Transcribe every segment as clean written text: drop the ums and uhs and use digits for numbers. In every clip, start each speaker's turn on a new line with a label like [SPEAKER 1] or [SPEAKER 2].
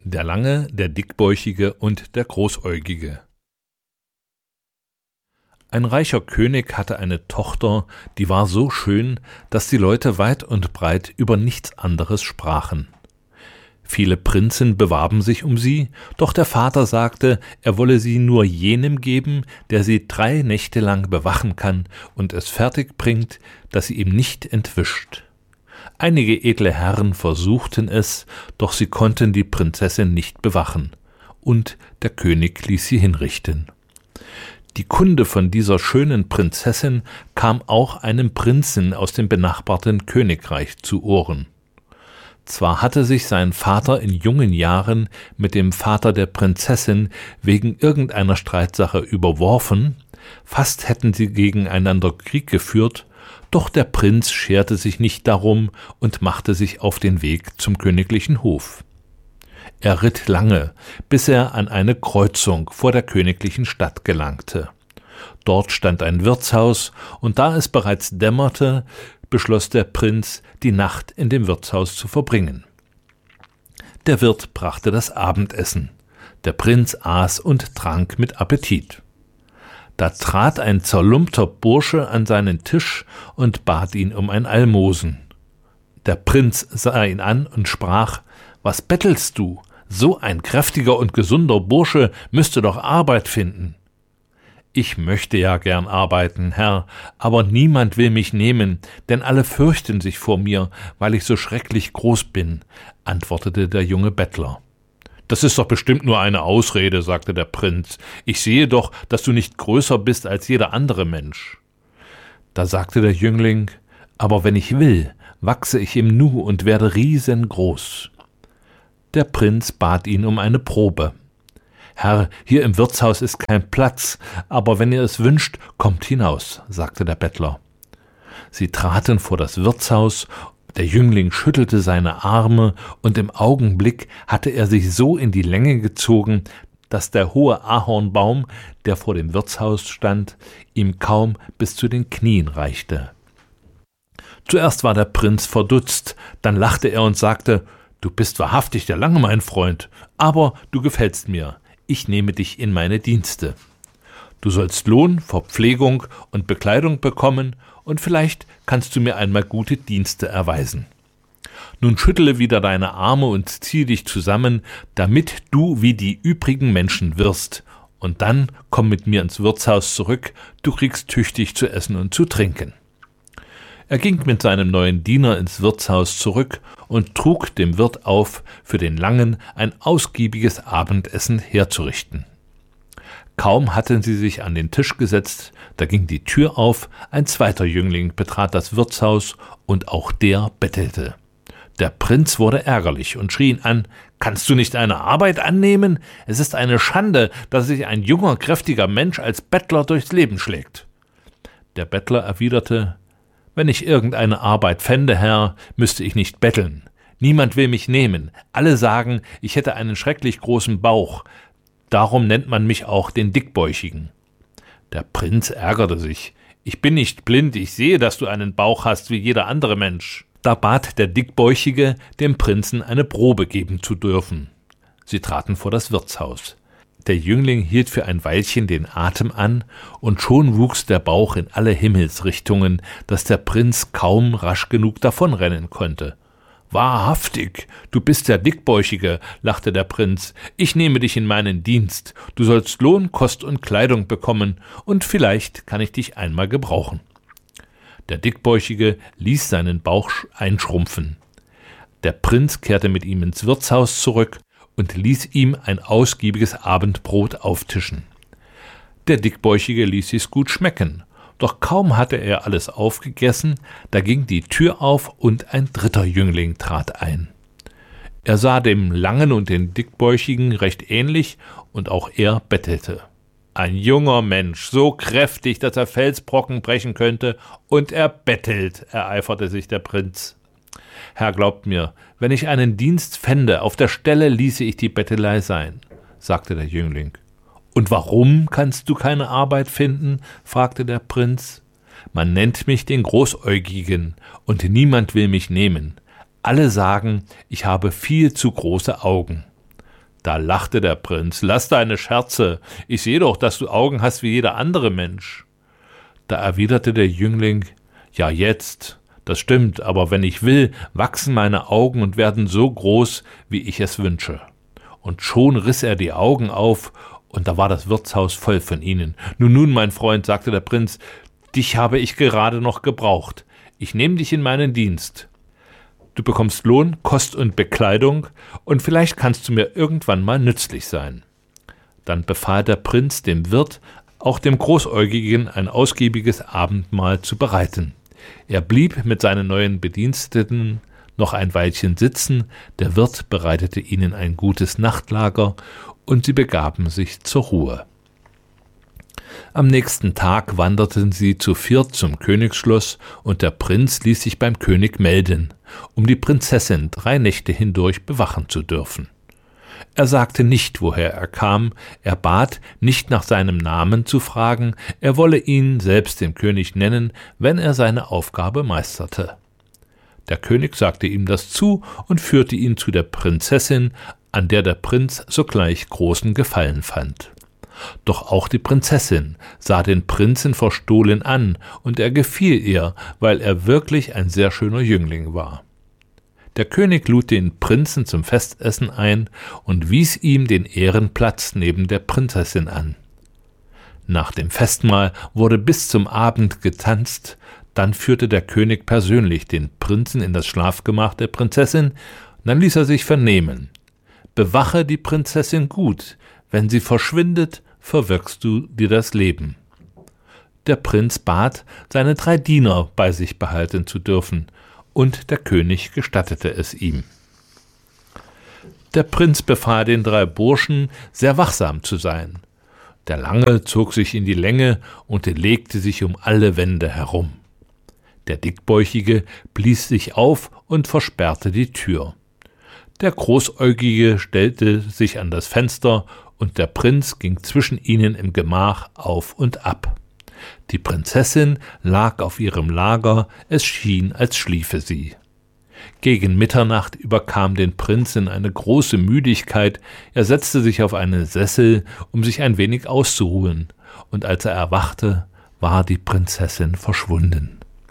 [SPEAKER 1] Der Lange, der Dickbäuchige und der Großäugige. Ein reicher König hatte eine Tochter, die war so schön, dass die Leute weit und breit über nichts anderes sprachen. Viele Prinzen bewarben sich um sie, doch der Vater sagte, er wolle sie nur jenem geben, der sie 3 Nächte lang bewachen kann und es fertig bringt, dass sie ihm nicht entwischt. Einige edle Herren versuchten es, doch sie konnten die Prinzessin nicht bewachen, und der König ließ sie hinrichten. Die Kunde von dieser schönen Prinzessin kam auch einem Prinzen aus dem benachbarten Königreich zu Ohren. Zwar hatte sich sein Vater in jungen Jahren mit dem Vater der Prinzessin wegen irgendeiner Streitsache überworfen, fast hätten sie gegeneinander Krieg geführt, doch der Prinz scherte sich nicht darum und machte sich auf den Weg zum königlichen Hof. Er ritt lange, bis er an eine Kreuzung vor der königlichen Stadt gelangte. Dort stand ein Wirtshaus, und da es bereits dämmerte, beschloss der Prinz, die Nacht in dem Wirtshaus zu verbringen. Der Wirt brachte das Abendessen. Der Prinz aß und trank mit Appetit. Da trat ein zerlumpter Bursche an seinen Tisch und bat ihn um ein Almosen. Der Prinz sah ihn an und sprach: »Was bettelst du? So ein kräftiger und gesunder Bursche müsste doch Arbeit finden.« »Ich möchte ja gern arbeiten, Herr, aber niemand will mich nehmen, denn alle fürchten sich vor mir, weil ich so schrecklich groß bin«, antwortete der junge Bettler. »Das ist doch bestimmt nur eine Ausrede«, sagte der Prinz. »Ich sehe doch, dass du nicht größer bist als jeder andere Mensch.« Da sagte der Jüngling: »Aber wenn ich will, wachse ich im Nu und werde riesengroß.« Der Prinz bat ihn um eine Probe. »Herr, hier im Wirtshaus ist kein Platz, aber wenn ihr es wünscht, kommt hinaus«, sagte der Bettler. Sie traten vor das Wirtshaus. Der Jüngling schüttelte seine Arme, und im Augenblick hatte er sich so in die Länge gezogen, dass der hohe Ahornbaum, der vor dem Wirtshaus stand, ihm kaum bis zu den Knien reichte. Zuerst war der Prinz verdutzt, dann lachte er und sagte: »Du bist wahrhaftig der Lange, mein Freund, aber du gefällst mir. Ich nehme dich in meine Dienste. Du sollst Lohn, Verpflegung und Bekleidung bekommen, und vielleicht kannst du mir einmal gute Dienste erweisen. Nun schüttele wieder deine Arme und ziehe dich zusammen, damit du wie die übrigen Menschen wirst, und dann komm mit mir ins Wirtshaus zurück, du kriegst tüchtig zu essen und zu trinken.« Er ging mit seinem neuen Diener ins Wirtshaus zurück und trug dem Wirt auf, für den Langen ein ausgiebiges Abendessen herzurichten. Kaum hatten sie sich an den Tisch gesetzt, da ging die Tür auf, ein zweiter Jüngling betrat das Wirtshaus, und auch der bettelte. Der Prinz wurde ärgerlich und schrie ihn an: »Kannst du nicht eine Arbeit annehmen? Es ist eine Schande, dass sich ein junger, kräftiger Mensch als Bettler durchs Leben schlägt.« Der Bettler erwiderte: »Wenn ich irgendeine Arbeit fände, Herr, müsste ich nicht betteln. Niemand will mich nehmen. Alle sagen, ich hätte einen schrecklich großen Bauch. Darum nennt man mich auch den Dickbäuchigen.« Der Prinz ärgerte sich. »Ich bin nicht blind, ich sehe, dass du einen Bauch hast wie jeder andere Mensch.« Da bat der Dickbäuchige, dem Prinzen eine Probe geben zu dürfen. Sie traten vor das Wirtshaus. Der Jüngling hielt für ein Weilchen den Atem an, und schon wuchs der Bauch in alle Himmelsrichtungen, dass der Prinz kaum rasch genug davonrennen konnte. »Wahrhaftig, du bist der Dickbäuchige«, lachte der Prinz. »Ich nehme dich in meinen Dienst. Du sollst Lohn, Kost und Kleidung bekommen, und vielleicht kann ich dich einmal gebrauchen.« Der Dickbäuchige ließ seinen Bauch einschrumpfen. Der Prinz kehrte mit ihm ins Wirtshaus zurück und ließ ihm ein ausgiebiges Abendbrot auftischen. Der Dickbäuchige ließ sich's gut schmecken, doch kaum hatte er alles aufgegessen, da ging die Tür auf und ein dritter Jüngling trat ein. Er sah dem Langen und den Dickbäuchigen recht ähnlich, und auch er bettelte. Ein junger Mensch, so kräftig, dass er Felsbrocken brechen könnte, und er bettelt, ereiferte sich der Prinz. »Herr, glaubt mir, wenn ich einen Dienst fände, auf der Stelle ließe ich die Bettelei sein«, sagte der Jüngling. »Und warum kannst du keine Arbeit finden?« fragte der Prinz. »Man nennt mich den Großäugigen, und niemand will mich nehmen. Alle sagen, ich habe viel zu große Augen.« Da lachte der Prinz: »Lass deine Scherze, ich sehe doch, dass du Augen hast wie jeder andere Mensch.« Da erwiderte der Jüngling: »Ja, jetzt, das stimmt, aber wenn ich will, wachsen meine Augen und werden so groß, wie ich es wünsche.« Und schon riss er die Augen auf, und da war das Wirtshaus voll von ihnen. »Nun, mein Freund«, sagte der Prinz, »dich habe ich gerade noch gebraucht. Ich nehme dich in meinen Dienst. Du bekommst Lohn, Kost und Bekleidung, und vielleicht kannst du mir irgendwann mal nützlich sein.« Dann befahl der Prinz dem Wirt, auch dem Großäugigen ein ausgiebiges Abendmahl zu bereiten. Er blieb mit seinen neuen Bediensteten noch ein Weilchen sitzen, der Wirt bereitete ihnen ein gutes Nachtlager, und sie begaben sich zur Ruhe. Am nächsten Tag wanderten sie zu viert zum Königsschloss, und der Prinz ließ sich beim König melden, um die Prinzessin 3 Nächte hindurch bewachen zu dürfen. Er sagte nicht, woher er kam, er bat, nicht nach seinem Namen zu fragen, er wolle ihn selbst dem König nennen, wenn er seine Aufgabe meisterte. Der König sagte ihm das zu und führte ihn zu der Prinzessin, an der der Prinz sogleich großen Gefallen fand. Doch auch die Prinzessin sah den Prinzen verstohlen an, und er gefiel ihr, weil er wirklich ein sehr schöner Jüngling war. Der König lud den Prinzen zum Festessen ein und wies ihm den Ehrenplatz neben der Prinzessin an. Nach dem Festmahl wurde bis zum Abend getanzt, dann führte der König persönlich den Prinzen in das Schlafgemach der Prinzessin, dann ließ er sich vernehmen: »Bewache die Prinzessin gut, wenn sie verschwindet, verwirkst du dir das Leben.« Der Prinz bat, seine 3 Diener bei sich behalten zu dürfen, und der König gestattete es ihm. Der Prinz befahl den 3 Burschen, sehr wachsam zu sein. Der Lange zog sich in die Länge und legte sich um alle Wände herum. Der Dickbäuchige blies sich auf und versperrte die Tür. Der Großäugige stellte sich an das Fenster, und der Prinz ging zwischen ihnen im Gemach auf und ab. Die Prinzessin lag auf ihrem Lager, es schien, als schliefe sie. Gegen Mitternacht überkam den Prinzen eine große Müdigkeit, er setzte sich auf einen Sessel, um sich ein wenig auszuruhen, und als er erwachte, war die Prinzessin verschwunden.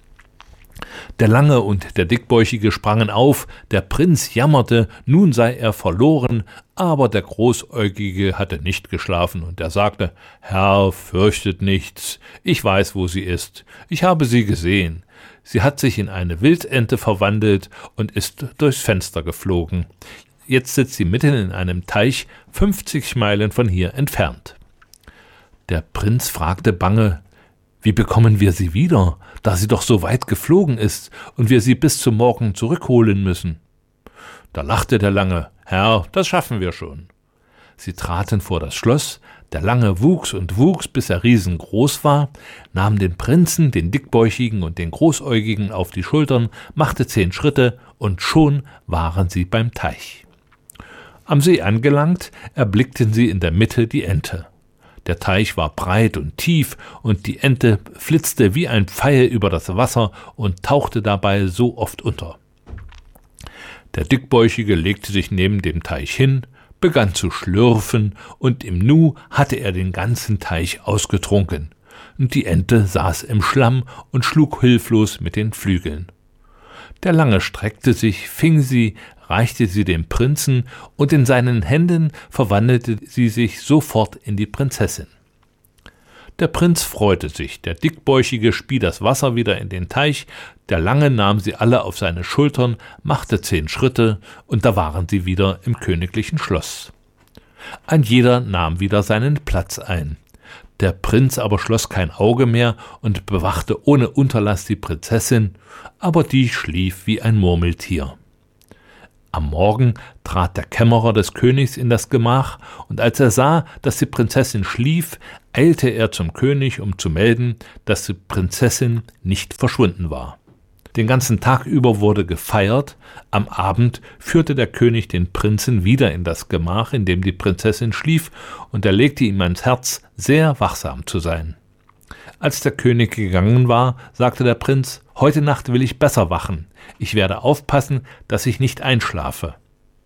[SPEAKER 1] Der Lange und der Dickbäuchige sprangen auf, der Prinz jammerte, nun sei er verloren, aber der Großäugige hatte nicht geschlafen, und er sagte: »Herr, fürchtet nichts, ich weiß, wo sie ist, ich habe sie gesehen. Sie hat sich in eine Wildente verwandelt und ist durchs Fenster geflogen. Jetzt sitzt sie mitten in einem Teich, 50 Meilen von hier entfernt.« Der Prinz fragte bange: »Wie bekommen wir sie wieder, da sie doch so weit geflogen ist und wir sie bis zum Morgen zurückholen müssen?« Da lachte der Lange: »Herr, das schaffen wir schon.« Sie traten vor das Schloss, der Lange wuchs und wuchs, bis er riesengroß war, nahm den Prinzen, den Dickbäuchigen und den Großäugigen auf die Schultern, machte 10 Schritte, und schon waren sie beim Teich. Am See angelangt, erblickten sie in der Mitte die Ente. Der Teich war breit und tief, und die Ente flitzte wie ein Pfeil über das Wasser und tauchte dabei so oft unter. Der Dickbäuchige legte sich neben dem Teich hin, begann zu schlürfen, und im Nu hatte er den ganzen Teich ausgetrunken, und die Ente saß im Schlamm und schlug hilflos mit den Flügeln. Der Lange streckte sich, fing sie, reichte sie dem Prinzen, und in seinen Händen verwandelte sie sich sofort in die Prinzessin. Der Prinz freute sich, der Dickbäuchige spie das Wasser wieder in den Teich, der Lange nahm sie alle auf seine Schultern, machte 10 Schritte, und da waren sie wieder im königlichen Schloss. Ein jeder nahm wieder seinen Platz ein. Der Prinz aber schloss kein Auge mehr und bewachte ohne Unterlass die Prinzessin, aber die schlief wie ein Murmeltier. Am Morgen trat der Kämmerer des Königs in das Gemach, und als er sah, dass die Prinzessin schlief, eilte er zum König, um zu melden, dass die Prinzessin nicht verschwunden war. Den ganzen Tag über wurde gefeiert, am Abend führte der König den Prinzen wieder in das Gemach, in dem die Prinzessin schlief, und er legte ihm ans Herz, sehr wachsam zu sein. Als der König gegangen war, sagte der Prinz: »Heute Nacht will ich besser wachen. Ich werde aufpassen, dass ich nicht einschlafe.«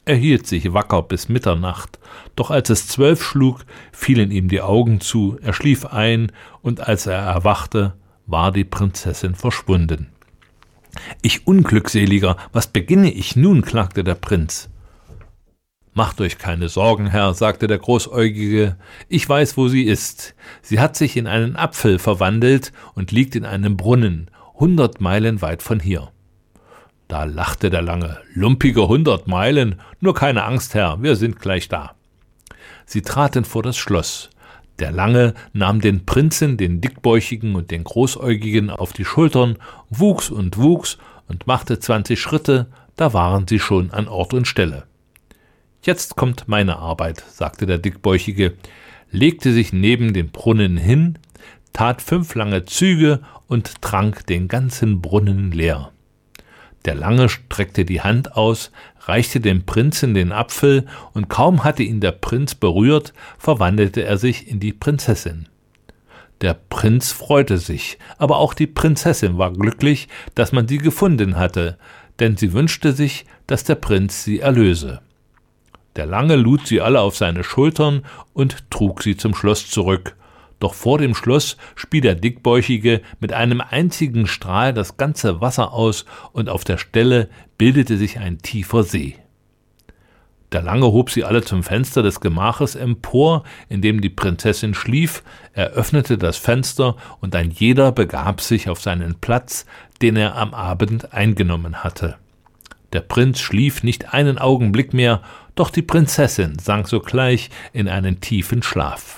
[SPEAKER 1] Er hielt sich wacker bis Mitternacht, doch als es 12 schlug, fielen ihm die Augen zu, er schlief ein, und als er erwachte, war die Prinzessin verschwunden. »Ich Unglückseliger, was beginne ich nun?« klagte der Prinz. »Macht euch keine Sorgen, Herr«, sagte der Großäugige, »ich weiß, wo sie ist. Sie hat sich in einen Apfel verwandelt und liegt in einem Brunnen, 100 Meilen weit von hier.« Da lachte der Lange. »Lumpige 100 Meilen, nur keine Angst, Herr, wir sind gleich da.« Sie traten vor das Schloss. Der Lange nahm den Prinzen, den Dickbäuchigen und den Großäugigen auf die Schultern, wuchs und machte 20 Schritte, da waren sie schon an Ort und Stelle. »Jetzt kommt meine Arbeit«, sagte der Dickbäuchige, legte sich neben den Brunnen hin, tat 5 lange Züge und trank den ganzen Brunnen leer. Der Lange streckte die Hand aus, reichte dem Prinzen den Apfel, und kaum hatte ihn der Prinz berührt, verwandelte er sich in die Prinzessin. Der Prinz freute sich, aber auch die Prinzessin war glücklich, dass man sie gefunden hatte, denn sie wünschte sich, dass der Prinz sie erlöse. Der Lange lud sie alle auf seine Schultern und trug sie zum Schloss zurück. Doch vor dem Schloss spie der Dickbäuchige mit einem einzigen Strahl das ganze Wasser aus, und auf der Stelle bildete sich ein tiefer See. Der Lange hob sie alle zum Fenster des Gemaches empor, in dem die Prinzessin schlief, öffnete das Fenster, und ein jeder begab sich auf seinen Platz, den er am Abend eingenommen hatte. Der Prinz schlief nicht einen Augenblick mehr, doch die Prinzessin sank sogleich in einen tiefen Schlaf.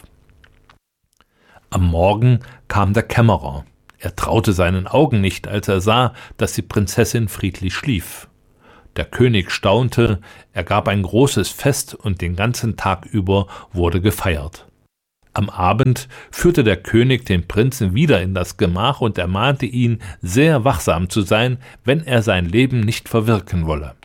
[SPEAKER 1] Am Morgen kam der Kämmerer. Er traute seinen Augen nicht, als er sah, dass die Prinzessin friedlich schlief. Der König staunte, er gab ein großes Fest, und den ganzen Tag über wurde gefeiert. Am Abend führte der König den Prinzen wieder in das Gemach und ermahnte ihn, sehr wachsam zu sein, wenn er sein Leben nicht verwirken wolle.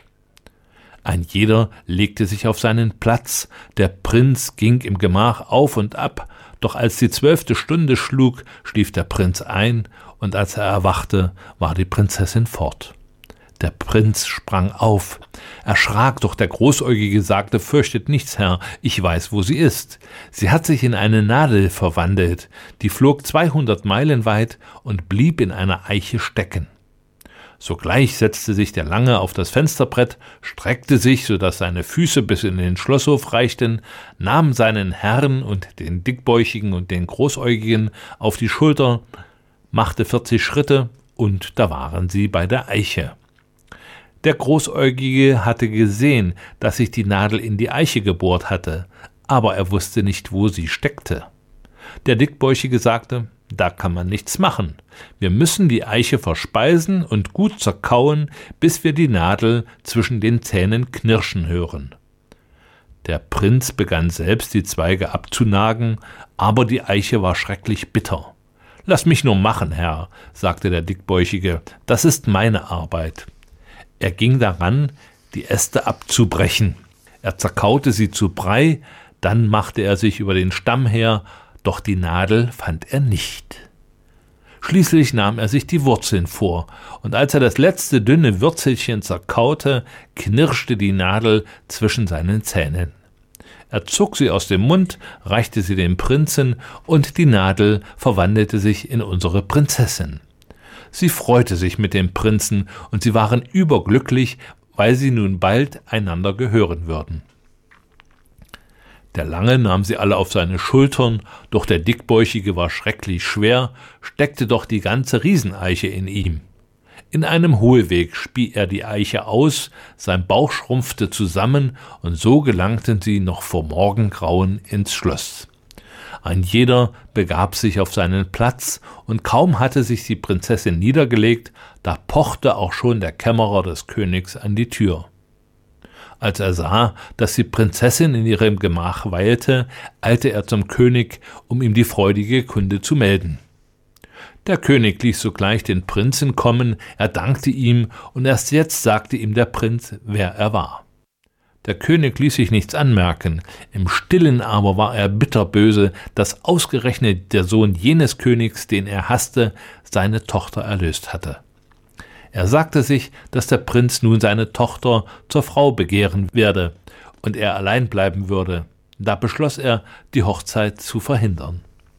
[SPEAKER 1] Ein jeder legte sich auf seinen Platz, der Prinz ging im Gemach auf und ab, doch als die 12. Stunde schlug, schlief der Prinz ein, und als er erwachte, war die Prinzessin fort. Der Prinz sprang auf, erschrak, doch der Großäugige sagte, »Fürchtet nichts, Herr, ich weiß, wo sie ist. Sie hat sich in eine Nadel verwandelt, die flog 200 Meilen weit und blieb in einer Eiche stecken.« Sogleich setzte sich der Lange auf das Fensterbrett, streckte sich, sodass seine Füße bis in den Schlosshof reichten, nahm seinen Herrn und den Dickbäuchigen und den Großäugigen auf die Schulter, machte 40 Schritte, und da waren sie bei der Eiche. Der Großäugige hatte gesehen, dass sich die Nadel in die Eiche gebohrt hatte, aber er wusste nicht, wo sie steckte. Der Dickbäuchige sagte, »Da kann man nichts machen. Wir müssen die Eiche verspeisen und gut zerkauen, bis wir die Nadel zwischen den Zähnen knirschen hören.« Der Prinz begann selbst die Zweige abzunagen, aber die Eiche war schrecklich bitter. »Lass mich nur machen, Herr«, sagte der Dickbäuchige, »das ist meine Arbeit.« Er ging daran, die Äste abzubrechen. Er zerkaute sie zu Brei, dann machte er sich über den Stamm her, doch die Nadel fand er nicht. Schließlich nahm er sich die Wurzeln vor, und als er das letzte dünne Würzelchen zerkaute, knirschte die Nadel zwischen seinen Zähnen. Er zog sie aus dem Mund, reichte sie dem Prinzen, und die Nadel verwandelte sich in unsere Prinzessin. Sie freute sich mit dem Prinzen, und sie waren überglücklich, weil sie nun bald einander gehören würden. Der Lange nahm sie alle auf seine Schultern, doch der Dickbäuchige war schrecklich schwer, steckte doch die ganze Rieseneiche in ihm. In einem Hohlweg spie er die Eiche aus, sein Bauch schrumpfte zusammen, und so gelangten sie noch vor Morgengrauen ins Schloss. Ein jeder begab sich auf seinen Platz, und kaum hatte sich die Prinzessin niedergelegt, da pochte auch schon der Kämmerer des Königs an die Tür. Als er sah, dass die Prinzessin in ihrem Gemach weilte, eilte er zum König, um ihm die freudige Kunde zu melden. Der König ließ sogleich den Prinzen kommen, er dankte ihm, und erst jetzt sagte ihm der Prinz, wer er war. Der König ließ sich nichts anmerken, im Stillen aber war er bitterböse, dass ausgerechnet der Sohn jenes Königs, den er hasste, seine Tochter erlöst hatte. Er sagte sich, dass der Prinz nun seine Tochter zur Frau begehren werde und er allein bleiben würde. Da beschloss er, die Hochzeit zu verhindern.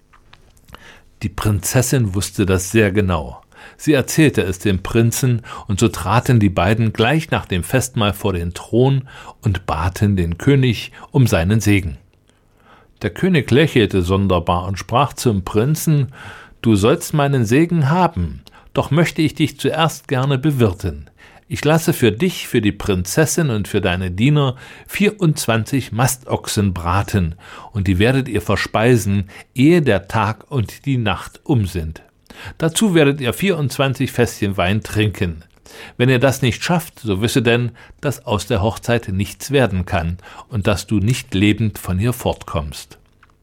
[SPEAKER 1] Die Prinzessin wusste das sehr genau. Sie erzählte es dem Prinzen, und so traten die beiden gleich nach dem Festmahl vor den Thron und baten den König um seinen Segen. Der König lächelte sonderbar und sprach zum Prinzen: »Du sollst meinen Segen haben, doch möchte ich dich zuerst gerne bewirten. Ich lasse für dich, für die Prinzessin und für deine Diener 24 Mastochsen braten, und die werdet ihr verspeisen, ehe der Tag und die Nacht um sind. Dazu werdet ihr 24 Fässchen Wein trinken. Wenn ihr das nicht schafft, so wisse denn, dass aus der Hochzeit nichts werden kann und dass du nicht lebend von ihr fortkommst.«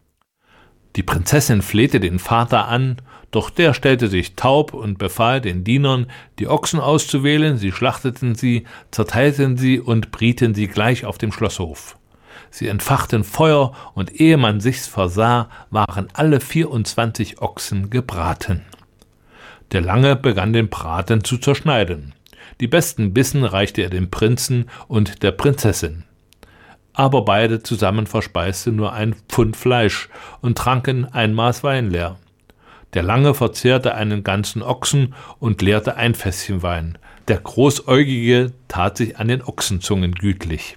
[SPEAKER 1] Die Prinzessin flehte den Vater an, doch der stellte sich taub und befahl den Dienern, die Ochsen auszuwählen. Sie schlachteten sie, zerteilten sie und brieten sie gleich auf dem Schlosshof. Sie entfachten Feuer, und ehe man sich's versah, waren alle 24 Ochsen gebraten. Der Lange begann den Braten zu zerschneiden. Die besten Bissen reichte er dem Prinzen und der Prinzessin. Aber beide zusammen verspeisten nur 1 Pfund Fleisch und tranken ein Maß Wein leer. Der Lange verzehrte einen ganzen Ochsen und leerte ein Fässchen Wein. Der Großäugige tat sich an den Ochsenzungen gütlich.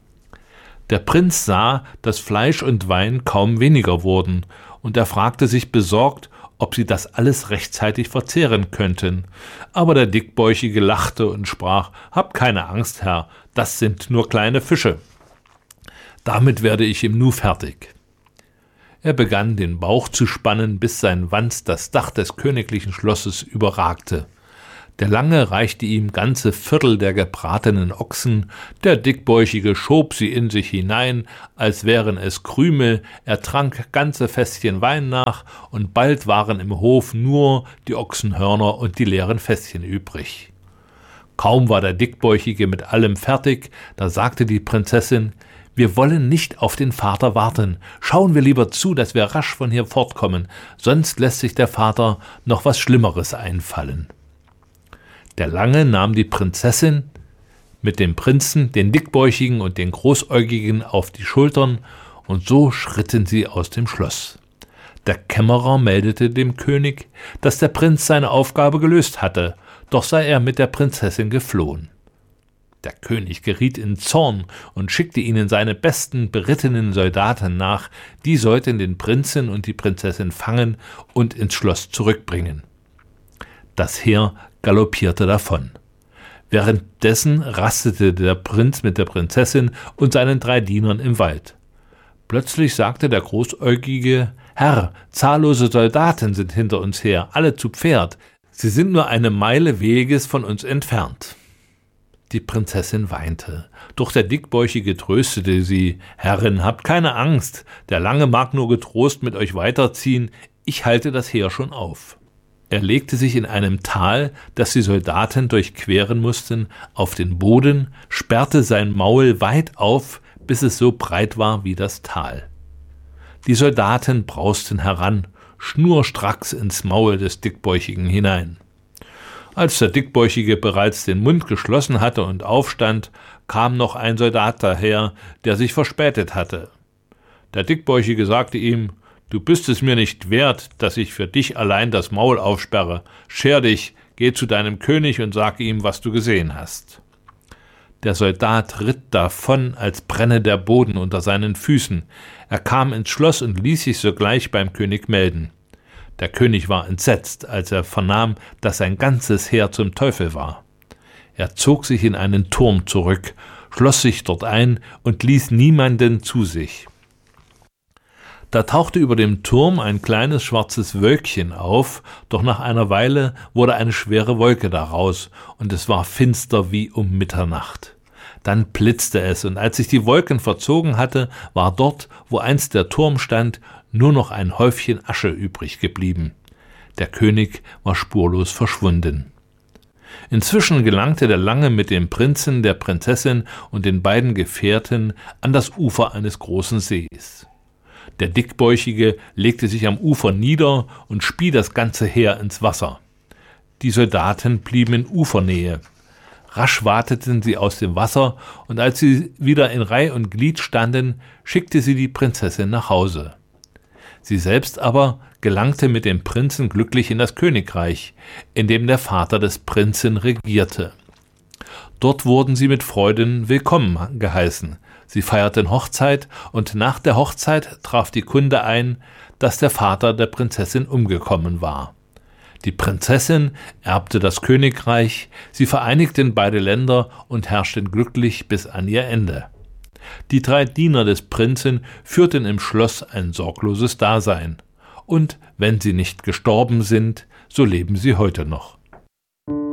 [SPEAKER 1] Der Prinz sah, dass Fleisch und Wein kaum weniger wurden, und er fragte sich besorgt, ob sie das alles rechtzeitig verzehren könnten. Aber der Dickbäuchige lachte und sprach: »Habt keine Angst, Herr, das sind nur kleine Fische. Damit werde ich im Nu fertig.« Er begann, den Bauch zu spannen, bis sein Wanst das Dach des königlichen Schlosses überragte. Der Lange reichte ihm ganze Viertel der gebratenen Ochsen, der Dickbäuchige schob sie in sich hinein, als wären es Krümel, er trank ganze Fässchen Wein nach, und bald waren im Hof nur die Ochsenhörner und die leeren Fässchen übrig. Kaum war der Dickbäuchige mit allem fertig, da sagte die Prinzessin: »Wir wollen nicht auf den Vater warten. Schauen wir lieber zu, dass wir rasch von hier fortkommen, sonst lässt sich der Vater noch was Schlimmeres einfallen.« Der Lange nahm die Prinzessin mit dem Prinzen, den Dickbäuchigen und den Großäugigen auf die Schultern, und so schritten sie aus dem Schloss. Der Kämmerer meldete dem König, dass der Prinz seine Aufgabe gelöst hatte, doch sei er mit der Prinzessin geflohen. Der König geriet in Zorn und schickte ihnen seine besten berittenen Soldaten nach, die sollten den Prinzen und die Prinzessin fangen und ins Schloss zurückbringen. Das Heer galoppierte davon. Währenddessen rastete der Prinz mit der Prinzessin und seinen 3 Dienern im Wald. Plötzlich sagte der Großäugige: »Herr, zahllose Soldaten sind hinter uns her, alle zu Pferd. Sie sind nur eine Meile Weges von uns entfernt.« Die Prinzessin weinte, doch der Dickbäuchige tröstete sie: »Herrin, habt keine Angst, der Lange mag nur getrost mit euch weiterziehen, ich halte das Heer schon auf.« Er legte sich in einem Tal, das die Soldaten durchqueren mussten, auf den Boden, sperrte sein Maul weit auf, bis es so breit war wie das Tal. Die Soldaten brausten heran, schnurstracks ins Maul des Dickbäuchigen hinein. Als der Dickbäuchige bereits den Mund geschlossen hatte und aufstand, kam noch ein Soldat daher, der sich verspätet hatte. Der Dickbäuchige sagte ihm: »Du bist es mir nicht wert, dass ich für dich allein das Maul aufsperre. Scher dich, geh zu deinem König und sag ihm, was du gesehen hast.« Der Soldat ritt davon, als brenne der Boden unter seinen Füßen. Er kam ins Schloss und ließ sich sogleich beim König melden. Der König war entsetzt, als er vernahm, dass sein ganzes Heer zum Teufel war. Er zog sich in einen Turm zurück, schloss sich dort ein und ließ niemanden zu sich. Da tauchte über dem Turm ein kleines schwarzes Wölkchen auf, doch nach einer Weile wurde eine schwere Wolke daraus, und es war finster wie um Mitternacht. Dann blitzte es, und als sich die Wolken verzogen hatte, war dort, wo einst der Turm stand, nur noch ein Häufchen Asche übrig geblieben. Der König war spurlos verschwunden. Inzwischen gelangte der Lange mit dem Prinzen, der Prinzessin und den beiden Gefährten an das Ufer eines großen Sees. Der Dickbäuchige legte sich am Ufer nieder und spie das ganze Heer ins Wasser. Die Soldaten blieben in Ufernähe. Rasch wateten sie aus dem Wasser, und als sie wieder in Reih und Glied standen, schickte sie die Prinzessin nach Hause. Sie selbst aber gelangte mit dem Prinzen glücklich in das Königreich, in dem der Vater des Prinzen regierte. Dort wurden sie mit Freuden willkommen geheißen. Sie feierten Hochzeit, und nach der Hochzeit traf die Kunde ein, dass der Vater der Prinzessin umgekommen war. Die Prinzessin erbte das Königreich, sie vereinigten beide Länder und herrschten glücklich bis an ihr Ende. Die 3 Diener des Prinzen führten im Schloss ein sorgloses Dasein. Und wenn sie nicht gestorben sind, so leben sie heute noch.